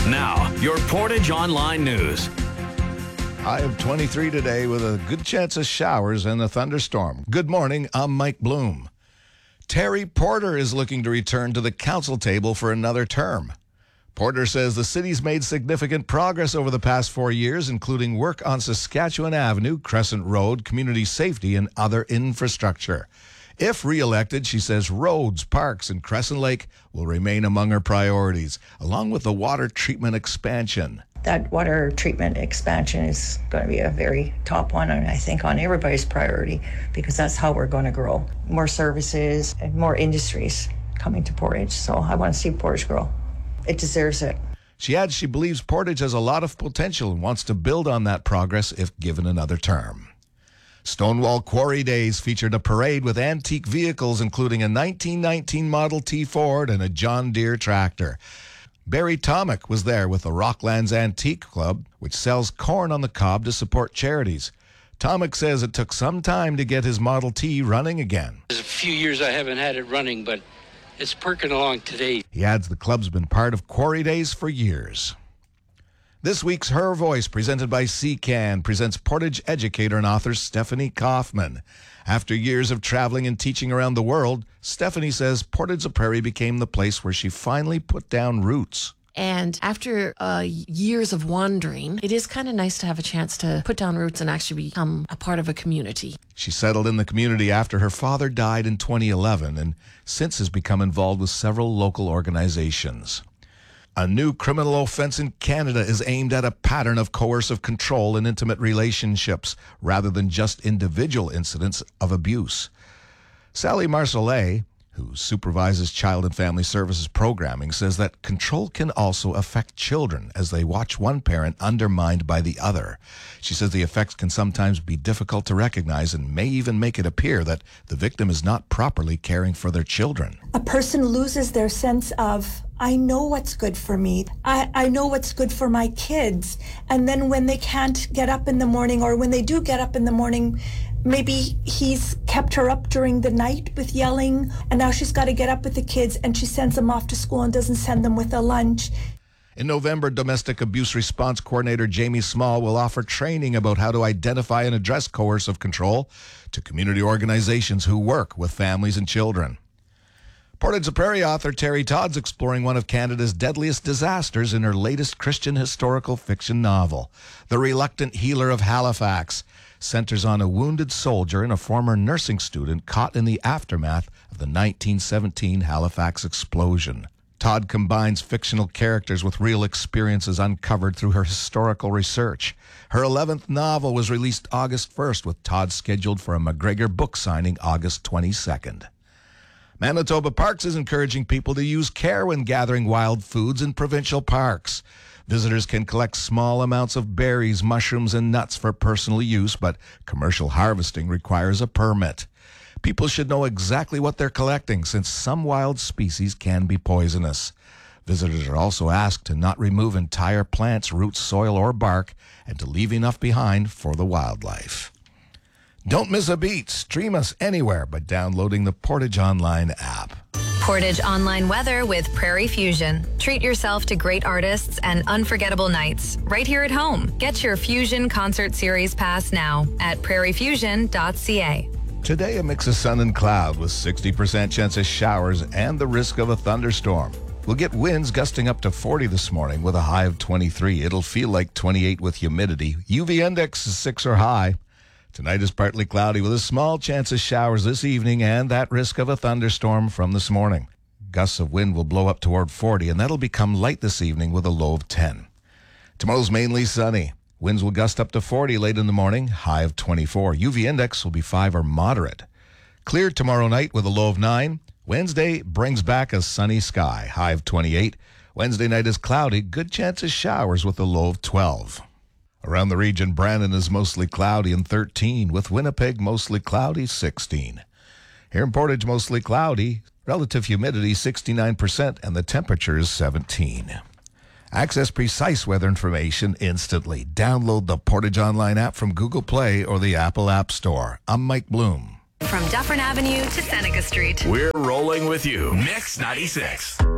Now, your Portage Online News. High of 23 today with a good chance of showers and a thunderstorm. Good morning, I'm Mike Bloom. Terry Porter is looking to return to the council table for another term. Porter says the city's made significant progress over the past 4 years, including work on Saskatchewan Avenue, Crescent Road, community safety, and other infrastructure. If re-elected, she says roads, parks, and Crescent Lake will remain among her priorities, along with the water treatment expansion. That water treatment expansion is going to be a very top one, and I think on everybody's priority, because that's how we're going to grow. More services and more industries coming to Portage. So I want to see Portage grow. It deserves it. She adds she believes Portage has a lot of potential and wants to build on that progress if given another term. Stonewall Quarry Days featured a parade with antique vehicles, including a 1919 Model T Ford and a John Deere tractor. Barry Tomick was there with the Rocklands Antique Club, which sells corn on the cob to support charities. Tomick says it took some time to get his Model T running again. There's a few years I haven't had it running, but it's perking along today. He adds the club's been part of Quarry Days for years. This week's Her Voice, presented by CCAN, presents Portage educator and author Stephanie Kaufman. After years of traveling and teaching around the world, Stephanie says Portage-la-Prairie became the place where she finally put down roots. And after years of wandering, it is kind of nice to have a chance to put down roots and actually become a part of a community. She settled in the community after her father died in 2011 and since has become involved with several local organizations. A new criminal offense in Canada is aimed at a pattern of coercive control in intimate relationships rather than just individual incidents of abuse. Sally Marcellet, who supervises Child and Family Services programming, says that control can also affect children as they watch one parent undermined by the other. She says the effects can sometimes be difficult to recognize and may even make it appear that the victim is not properly caring for their children. A person loses their sense of, I know what's good for me. I know what's good for my kids. And then when they can't get up in the morning, or when they do get up in the morning, maybe he's kept her up during the night with yelling, and now she's got to get up with the kids, and she sends them off to school and doesn't send them with a lunch. In November, Domestic Abuse Response Coordinator Jamie Small will offer training about how to identify and address coercive control to community organizations who work with families and children. Portage-la-Prairie author Terry Todd's exploring one of Canada's deadliest disasters in her latest Christian historical fiction novel. The Reluctant Healer of Halifax centers on a wounded soldier and a former nursing student caught in the aftermath of the 1917 Halifax explosion. Todd combines fictional characters with real experiences uncovered through her historical research. Her 11th novel was released August 1st, with Todd scheduled for a McGregor book signing August 22nd. Manitoba Parks is encouraging people to use care when gathering wild foods in provincial parks. Visitors can collect small amounts of berries, mushrooms, and nuts for personal use, but commercial harvesting requires a permit. People should know exactly what they're collecting, since some wild species can be poisonous. Visitors are also asked to not remove entire plants, roots, soil, or bark, and to leave enough behind for the wildlife. Don't miss a beat. Stream us anywhere by downloading the Portage Online app. Portage Online weather with Prairie Fusion. Treat yourself to great artists and unforgettable nights right here at home. Get your Fusion Concert Series pass now at prairiefusion.ca. Today, a mix of sun and cloud with 60% chance of showers and the risk of a thunderstorm. We'll get winds gusting up to 40 this morning with a high of 23. It'll feel like 28 with humidity. UV index is 6 or high. Tonight is partly cloudy with a small chance of showers this evening and that risk of a thunderstorm from this morning. Gusts of wind will blow up toward 40, and that'll become light this evening with a low of 10. Tomorrow's mainly sunny. Winds will gust up to 40 late in the morning, high of 24. UV index will be 5 or moderate. Clear tomorrow night with a low of 9. Wednesday brings back a sunny sky, high of 28. Wednesday night is cloudy, good chance of showers with a low of 12. Around the region, Brandon is mostly cloudy and 13, with Winnipeg mostly cloudy, 16. Here in Portage, mostly cloudy, relative humidity 69%, and the temperature is 17. Access precise weather information instantly. Download the Portage Online app from Google Play or the Apple App Store. I'm Mike Bloom. From Dufferin Avenue to Seneca Street. We're rolling with you. Mix 96.